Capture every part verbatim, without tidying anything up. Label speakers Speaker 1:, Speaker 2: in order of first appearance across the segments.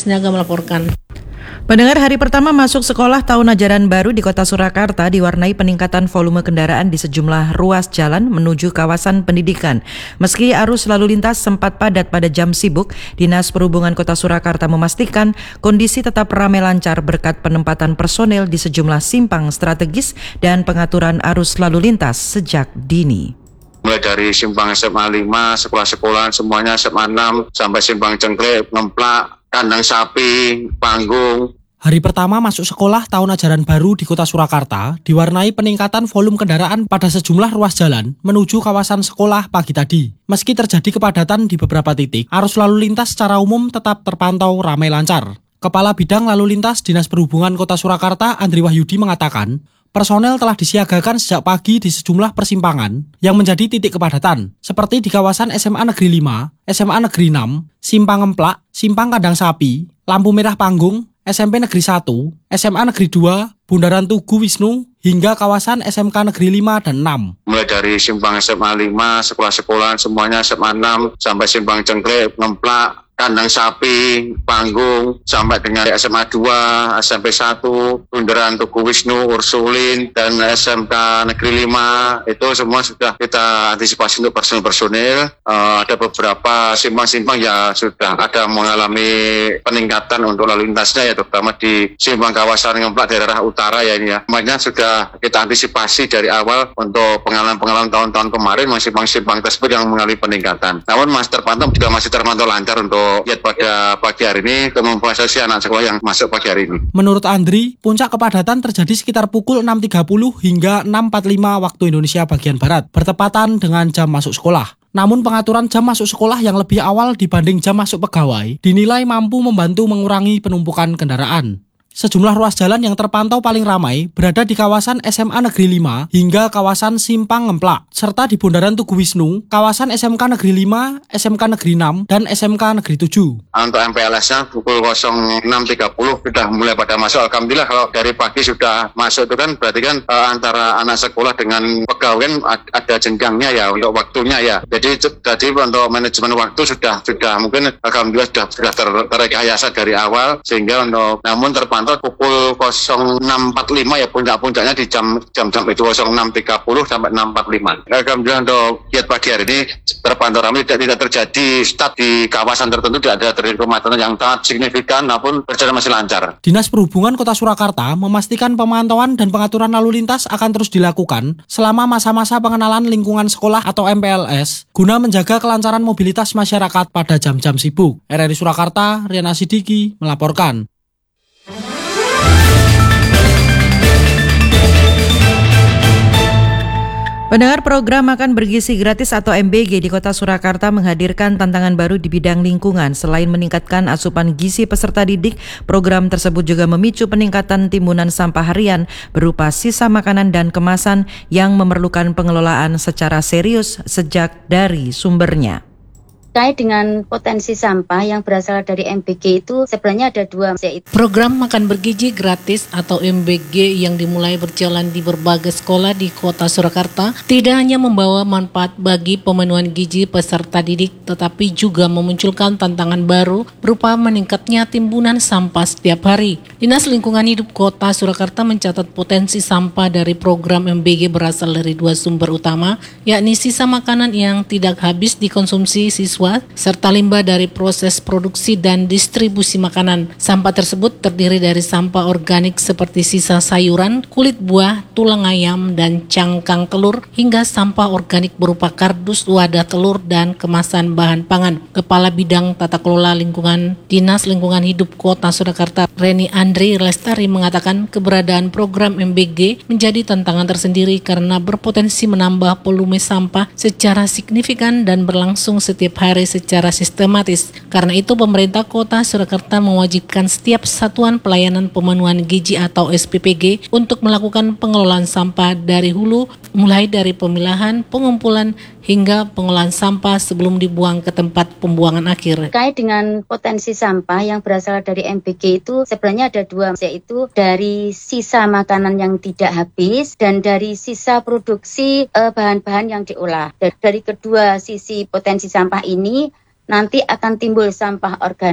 Speaker 1: Niaga melaporkan.
Speaker 2: Pendengar, hari pertama masuk sekolah tahun ajaran baru di Kota Surakarta diwarnai peningkatan volume kendaraan di sejumlah ruas jalan menuju kawasan pendidikan. Meski arus lalu lintas sempat padat pada jam sibuk, Dinas Perhubungan Kota Surakarta memastikan kondisi tetap ramai lancar berkat penempatan personel di sejumlah simpang strategis dan pengaturan arus lalu lintas sejak dini.
Speaker 3: Mulai dari simpang S M A lima, sekolah-sekolahan semuanya S M A enam, sampai simpang Cengklek, Ngemplak, Kandang Sapi, Panggung.
Speaker 4: Hari pertama masuk sekolah tahun ajaran baru di Kota Surakarta diwarnai peningkatan volume kendaraan pada sejumlah ruas jalan menuju kawasan sekolah pagi tadi. Meski terjadi kepadatan di beberapa titik, arus lalu lintas secara umum tetap terpantau ramai lancar. Kepala Bidang Lalu Lintas Dinas Perhubungan Kota Surakarta, Andri Wahyudi mengatakan, personel telah disiagakan sejak pagi di sejumlah persimpangan yang menjadi titik kepadatan, seperti di kawasan S M A Negeri lima, S M A Negeri enam, Simpang Ngemplak, Simpang Kandang Sapi, Lampu Merah Panggung, S M P Negeri satu, S M A Negeri dua, Bundaran Tugu Wisnu, hingga kawasan S M K Negeri lima dan enam.
Speaker 3: Mulai dari simpang S M A lima, sekolah-sekolahan semuanya S M A enam, sampai simpang Cengklek, Ngemplak, Kandang Sapi, Panggung, sampai dengan S M A dua, S M P satu, Bundaran Tugu Wisnu, Ursulin, dan S M K Negeri lima, itu semua sudah kita antisipasi untuk personil-personil. Uh, ada beberapa simpang-simpang ya sudah ada mengalami peningkatan untuk lalu lintasnya, ya terutama di simpang kawasan Ngemplak daerah utara ya ini ya. Semuanya sudah kita antisipasi dari awal untuk pengalaman-pengalaman tahun-tahun kemarin, simpang-simpang tersebut yang mengalami peningkatan. Namun masih terpantau juga masih terpantau lancar untuk lihat pada pagi hari ini untuk memfasilitasi anak sekolah yang masuk pagi hari ini.
Speaker 4: Menurut Andri, puncak kepadatan terjadi sekitar pukul enam tiga puluh hingga enam empat puluh lima waktu Indonesia bagian Barat, bertepatan dengan jam masuk sekolah. Namun pengaturan jam masuk sekolah yang lebih awal dibanding jam masuk pegawai dinilai mampu membantu mengurangi penumpukan kendaraan. Sejumlah ruas jalan yang terpantau paling ramai berada di kawasan S M A Negeri lima hingga kawasan Simpang Ngemplak, serta di Bundaran Tugu Wisnu, kawasan S M K Negeri lima, S M K Negeri enam, dan S M K Negeri tujuh.
Speaker 3: Untuk M P L S-nya pukul enam tiga puluh sudah mulai pada masuk. Alhamdulillah kalau dari pagi sudah masuk itu kan berarti kan e, antara anak sekolah dengan pegawai ada jenjangnya ya untuk waktunya ya. Jadi jadi untuk manajemen waktu sudah sudah mungkin alhamdulillah sudah sudah ter, terrekayasa dari awal, sehingga untuk namun terpantau pukul enam empat puluh lima ya puncak-puncaknya di jam jam-jam itu enam tiga puluh sampai enam empat puluh lima. Alhamdulillah untuk kiat pagi hari ini terpantau ramai, tidak, tidak terjadi start di kawasan tertentu, tidak ada terjadi kemacetan yang sangat signifikan maupun berjalan masih lancar.
Speaker 4: Dinas Perhubungan Kota Surakarta memastikan pemantauan dan pengaturan lalu lintas akan terus dilakukan selama masa-masa pengenalan lingkungan sekolah atau M P L S guna menjaga kelancaran mobilitas masyarakat pada jam-jam sibuk. R R I Surakarta, Riana Sidiki melaporkan.
Speaker 2: Pendengar, program Makan Bergizi Gratis atau M B G di Kota Surakarta menghadirkan tantangan baru di bidang lingkungan. Selain meningkatkan asupan gizi peserta didik, program tersebut juga memicu peningkatan timbunan sampah harian berupa sisa makanan dan kemasan yang memerlukan pengelolaan secara serius sejak dari sumbernya.
Speaker 5: Terkait dengan potensi sampah yang berasal dari M B G itu sebenarnya ada dua, yaitu
Speaker 1: program Makan Bergizi Gratis atau M B G yang dimulai berjalan di berbagai sekolah di Kota Surakarta tidak hanya membawa manfaat bagi pemenuhan gizi peserta didik, tetapi juga memunculkan tantangan baru berupa meningkatnya timbunan sampah setiap hari. Dinas Lingkungan Hidup Kota Surakarta mencatat potensi sampah dari program M B G berasal dari dua sumber utama, yakni sisa makanan yang tidak habis dikonsumsi siswa serta limbah dari proses produksi dan distribusi makanan. Sampah tersebut terdiri dari sampah organik seperti sisa sayuran, kulit buah, tulang ayam, dan cangkang telur, hingga sampah organik berupa kardus, wadah telur, dan kemasan bahan pangan. Kepala Bidang Tata Kelola Lingkungan Dinas Lingkungan Hidup Kota Surakarta, Reni Andri Lestari, mengatakan keberadaan program M B G menjadi tantangan tersendiri karena berpotensi menambah volume sampah secara signifikan dan berlangsung setiap hari secara sistematis. Karena itu pemerintah Kota Surakarta mewajibkan setiap satuan pelayanan pemenuhan gizi atau S P P G untuk melakukan pengelolaan sampah dari hulu, mulai dari pemilahan, pengumpulan, hingga pengolahan sampah sebelum dibuang ke tempat pembuangan akhir.
Speaker 5: Terkait dengan potensi sampah yang berasal dari M B G itu sebenarnya ada dua, yaitu dari sisa makanan yang tidak habis dan dari sisa produksi eh, bahan-bahan yang diolah. Dan dari kedua sisi potensi sampah ini nanti akan timbul sampah organik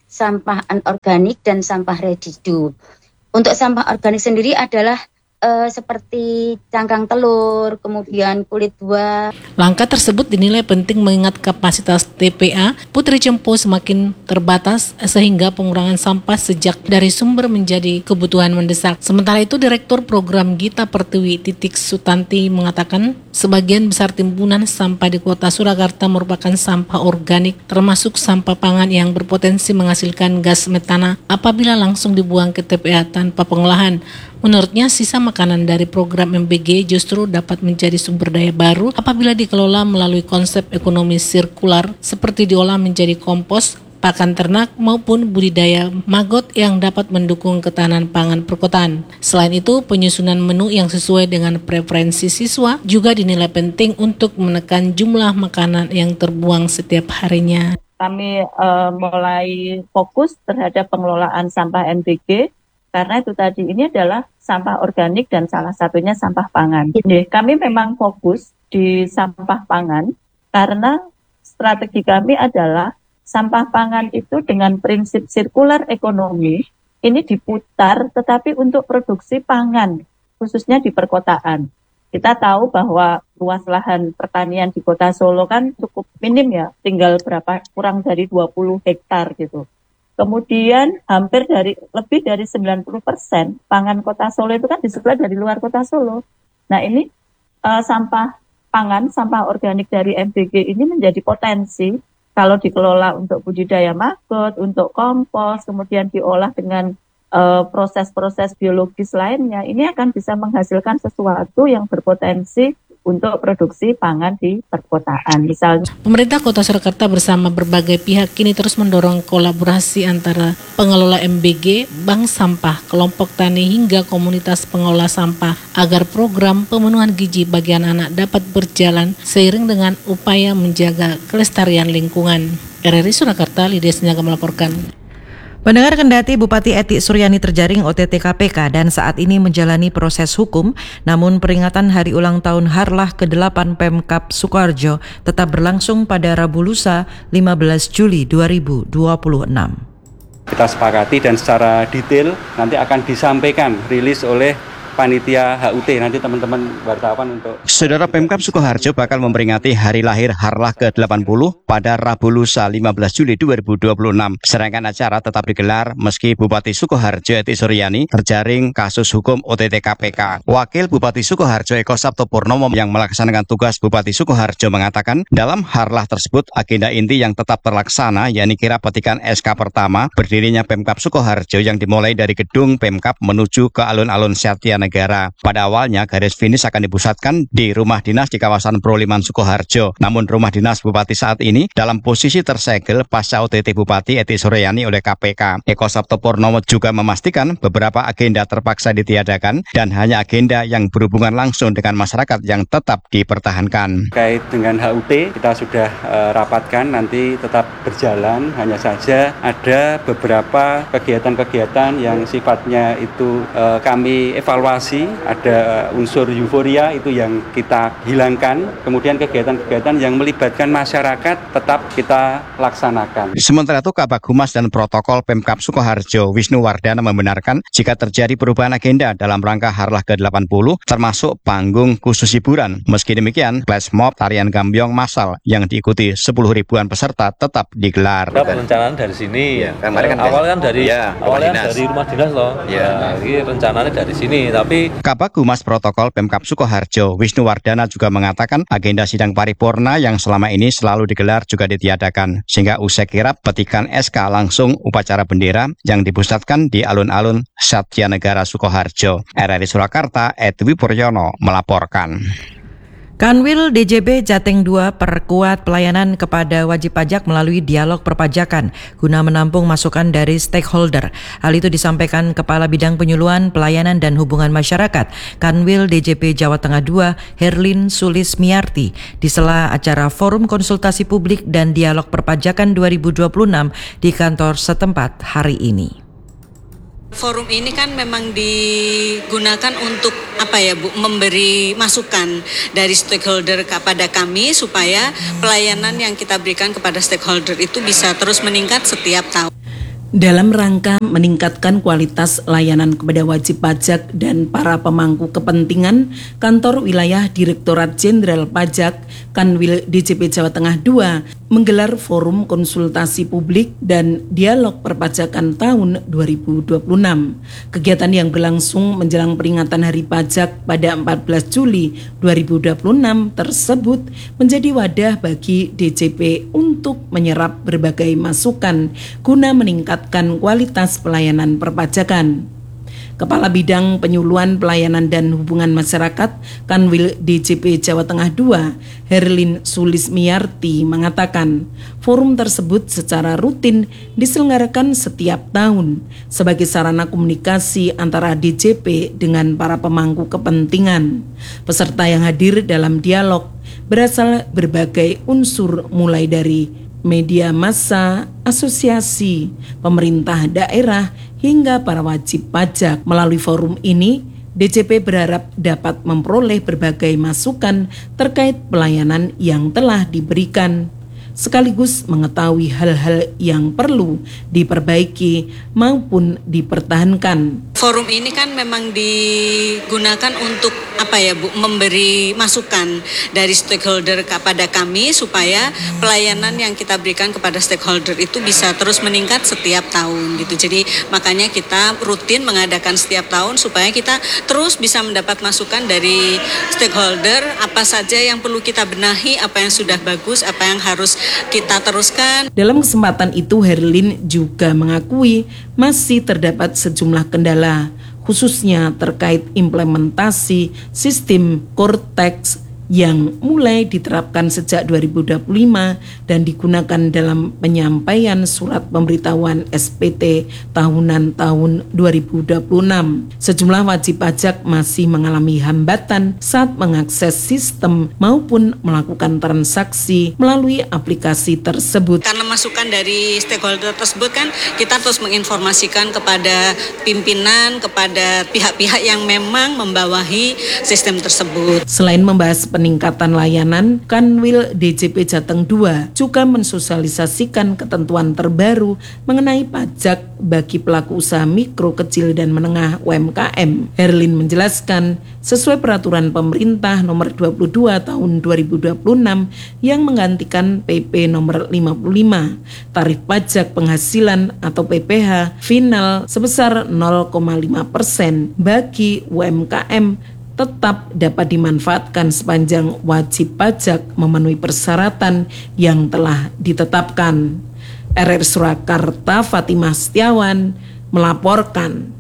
Speaker 5: sampah anorganik dan sampah residu. Untuk sampah organik sendiri adalah Uh, seperti cangkang telur, kemudian kulit buah.
Speaker 1: Langkah tersebut dinilai penting mengingat kapasitas T P A Putri Cempo semakin terbatas sehingga pengurangan sampah sejak dari sumber menjadi kebutuhan mendesak. Sementara itu Direktur Program Gita Pertiwi Titik Sutanti mengatakan sebagian besar timbunan sampah di Kota Surakarta merupakan sampah organik termasuk sampah pangan yang berpotensi menghasilkan gas metana apabila langsung dibuang ke T P A tanpa pengolahan. Menurutnya, sisa makanan dari program M B G justru dapat menjadi sumber daya baru apabila dikelola melalui konsep ekonomi sirkular seperti diolah menjadi kompos, pakan ternak maupun budidaya maggot yang dapat mendukung ketahanan pangan perkotaan. Selain itu, penyusunan menu yang sesuai dengan preferensi siswa juga dinilai penting untuk menekan jumlah makanan yang terbuang setiap harinya.
Speaker 6: Kami uh, mulai fokus terhadap pengelolaan sampah M B G. Karena itu tadi ini adalah sampah organik dan salah satunya sampah pangan. Jadi kami memang fokus di sampah pangan karena strategi kami adalah sampah pangan itu dengan prinsip sirkular ekonomi ini diputar tetapi untuk produksi pangan khususnya di perkotaan. Kita tahu bahwa luas lahan pertanian di Kota Solo kan cukup minim ya, tinggal berapa kurang dari dua puluh hektar gitu. Kemudian hampir dari lebih dari sembilan puluh persen pangan Kota Solo itu kan disuplai dari luar Kota Solo. Nah ini uh, sampah pangan, sampah organik dari M B G ini menjadi potensi kalau dikelola untuk budidaya maggot, untuk kompos, kemudian diolah dengan uh, proses-proses biologis lainnya. Ini akan bisa menghasilkan sesuatu yang berpotensi untuk produksi pangan di perkotaan. Misalnya,
Speaker 1: pemerintah Kota Surakarta bersama berbagai pihak kini terus mendorong kolaborasi antara pengelola M B G, bank sampah, kelompok tani hingga komunitas pengelola sampah agar program pemenuhan gizi bagi anak-anak dapat berjalan seiring dengan upaya menjaga kelestarian lingkungan. R R I Surakarta, Lydia Senyaga melaporkan.
Speaker 2: Pendengar, kendati Bupati Eti Suryani terjaring O T T K P K dan saat ini menjalani proses hukum, namun peringatan hari ulang tahun Harlah kedelapan Pemkab Sukoharjo tetap berlangsung pada Rabu lusa lima belas Juli dua ribu dua puluh enam.
Speaker 7: Kita sepakati dan secara detail nanti akan disampaikan rilis oleh panitia H U T, nanti teman-teman wartawan untuk.
Speaker 8: Saudara, Pemkab Sukoharjo bakal memperingati hari lahir Harlah ke delapan puluh pada Rabu lusa lima belas Juli dua ribu dua puluh enam. Serangkaian acara tetap digelar meski Bupati Sukoharjo Eti Suryani terjaring kasus hukum O T T K P K. Wakil Bupati Sukoharjo Eko Sabto Purnomo yang melaksanakan tugas Bupati Sukoharjo mengatakan dalam Harlah tersebut agenda inti yang tetap terlaksana yakni kirap petikan S K pertama berdirinya Pemkab Sukoharjo yang dimulai dari gedung Pemkab menuju ke alun-alun Satya Negara. Pada awalnya garis finish akan dipusatkan di rumah dinas di kawasan Proliman Sukoharjo. Namun rumah dinas Bupati saat ini dalam posisi tersegel pasca O T T Bupati Eti Suryani oleh K P K. Eko Sabto Purnomo juga memastikan beberapa agenda terpaksa ditiadakan dan hanya agenda yang berhubungan langsung dengan masyarakat yang tetap dipertahankan.
Speaker 7: Terkait dengan H U T kita sudah uh, rapatkan, nanti tetap berjalan, hanya saja ada beberapa kegiatan-kegiatan yang sifatnya itu uh, kami evaluasi. Ada unsur euforia itu yang kita hilangkan, kemudian kegiatan-kegiatan yang melibatkan masyarakat tetap kita laksanakan.
Speaker 8: Sementara itu Kabag Humas dan Protokol Pemkab Sukoharjo Wisnu Wardana membenarkan jika terjadi perubahan agenda dalam rangka Harlah ke delapan puluh termasuk panggung khusus hiburan. Meski demikian, flash mob tarian gambyong massal yang diikuti sepuluh ribuan peserta tetap digelar.
Speaker 9: Ada perencanaan dari sini. Ya, kan, kan awal kan dari ya, awalnya dari rumah dinas loh. Ya, nah, ini rencananya dari sini. Tapi
Speaker 8: Kabag Humas Protokol Pemkab Sukoharjo Wisnu Wardana juga mengatakan agenda sidang paripurna yang selama ini selalu digelar juga ditiadakan, sehingga usai kirap petikan S K langsung upacara bendera yang dipusatkan di alun-alun Satya Negara Sukoharjo. R R I Surakarta, Edwi Puryono melaporkan.
Speaker 2: Kanwil D J B Jateng dua perkuat pelayanan kepada wajib pajak melalui dialog perpajakan guna menampung masukan dari stakeholder. Hal itu disampaikan Kepala Bidang Penyuluhan, Pelayanan dan Hubungan Masyarakat Kanwil D J B Jawa Tengah dua Herlin Sulismiarti di sela acara Forum Konsultasi Publik dan Dialog Perpajakan dua ribu dua puluh enam di kantor setempat hari ini.
Speaker 10: Forum ini kan memang digunakan untuk apa ya Bu, memberi masukan dari stakeholder kepada kami supaya pelayanan yang kita berikan kepada stakeholder itu bisa terus meningkat setiap tahun.
Speaker 11: Dalam rangka meningkatkan kualitas layanan kepada wajib pajak dan para pemangku kepentingan, Kantor Wilayah Direktorat Jenderal Pajak Kanwil D J P Jawa Tengah dua menggelar forum konsultasi publik dan dialog perpajakan tahun dua ribu dua puluh enam. Kegiatan yang berlangsung menjelang peringatan Hari Pajak pada empat belas Juli dua ribu dua puluh enam tersebut menjadi wadah bagi D J P untuk menyerap berbagai masukan guna meningkatkan kualitas pelayanan perpajakan. Kepala Bidang Penyuluhan Pelayanan dan Hubungan Masyarakat Kanwil D J P Jawa Tengah dua, Herlin Sulismiarti mengatakan, forum tersebut secara rutin diselenggarakan setiap tahun sebagai sarana komunikasi antara D J P dengan para pemangku kepentingan. Peserta yang hadir dalam dialog berasal berbagai unsur mulai dari media massa, asosiasi, pemerintah daerah, hingga para wajib pajak. Melalui forum ini, D J P berharap dapat memperoleh berbagai masukan terkait pelayanan yang telah diberikan, sekaligus mengetahui hal-hal yang perlu diperbaiki maupun dipertahankan.
Speaker 10: Forum ini kan memang digunakan untuk apa ya Bu, memberi masukan dari stakeholder kepada kami supaya pelayanan yang kita berikan kepada stakeholder itu bisa terus meningkat setiap tahun gitu. Jadi makanya kita rutin mengadakan setiap tahun supaya kita terus bisa mendapat masukan dari stakeholder, apa saja yang perlu kita benahi, apa yang sudah bagus, apa yang harus kita teruskan.
Speaker 11: Dalam kesempatan itu, Herlin juga mengakui masih terdapat sejumlah kendala, khususnya terkait implementasi sistem Cortex yang mulai diterapkan sejak dua ribu dua puluh lima dan digunakan dalam penyampaian surat pemberitahuan S P T tahunan tahun dua ribu dua puluh enam. Sejumlah wajib pajak masih mengalami hambatan saat mengakses sistem maupun melakukan transaksi melalui aplikasi tersebut.
Speaker 10: Karena masukan dari stakeholder tersebut kan kita terus menginformasikan kepada pimpinan, kepada pihak-pihak yang memang membawahi sistem tersebut.
Speaker 11: Selain membahas peningkatan layanan, Kanwil D J P Jateng dua juga mensosialisasikan ketentuan terbaru mengenai pajak bagi pelaku usaha mikro, kecil, dan menengah U M K M. Herlin menjelaskan, sesuai peraturan pemerintah nomor dua puluh dua tahun dua ribu dua puluh enam yang menggantikan P P nomor lima puluh lima, tarif pajak penghasilan atau P P H final sebesar nol koma lima persen bagi U M K M tetap dapat dimanfaatkan sepanjang wajib pajak memenuhi persyaratan yang telah ditetapkan. R R Surakarta, Fatimah Setiawan melaporkan.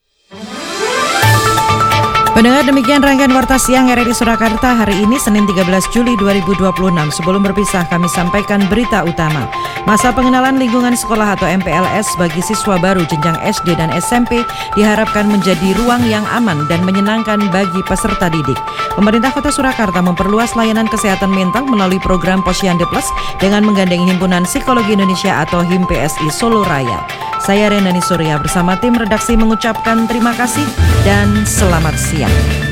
Speaker 2: Pendengar, demikian rangkaian Warta Siang R R I Surakarta hari ini Senin tiga belas Juli dua ribu dua puluh enam. Sebelum berpisah kami sampaikan berita utama. Masa pengenalan lingkungan sekolah atau M P L S bagi siswa baru jenjang S D dan S M P diharapkan menjadi ruang yang aman dan menyenangkan bagi peserta didik. Pemerintah Kota Surakarta memperluas layanan kesehatan mental melalui program Posyandu Plus dengan menggandeng Himpunan Psikologi Indonesia atau H I M P S I Solo Raya. Saya Renani Surya bersama tim redaksi mengucapkan terima kasih dan selamat siang.